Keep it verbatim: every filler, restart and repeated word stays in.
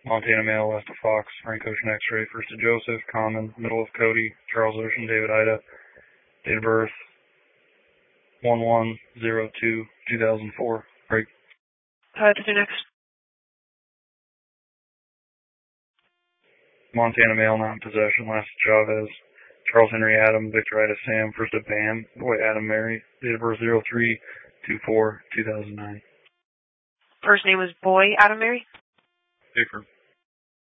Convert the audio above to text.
Montana male, last of Fox, Frank Ocean X-ray, first of Joseph, Common, middle of Cody, Charles Ocean, David Ida, date of birth, one one zero two two thousand four. Break. Uh, to do next. Montana male, not in possession, last of Chavez, Charles Henry Adam, Victor Ida Sam, first of Bam, boy Adam Mary, date of birth zero three two four two thousand nine. First name was Boy Adam Mary? Baker.